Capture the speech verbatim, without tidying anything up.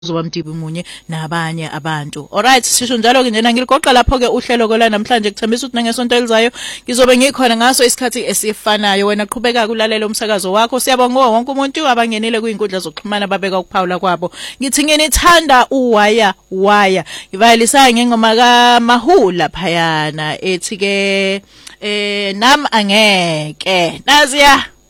uzoba mdibi munye nabanye abantu. Alright, sisho njalo ke njena ngiligoqa lapho ke uhlelo kola namhlanje kuthembisa ukuthi nangesonto elizayo ngizobe ngikhona ngaso isikhathi esifanayo. Wena qhubeka kulalela umsakazo wakho. Siyabonga wonke umuntu abangenile kwinkundla zokuxhumana babeka ukuphawula kwabo. Ngithi nginithanda uwaya waya. Ngivayelisa ngengoma kaMahula phayana ethi ke eh nam angeke. Naziya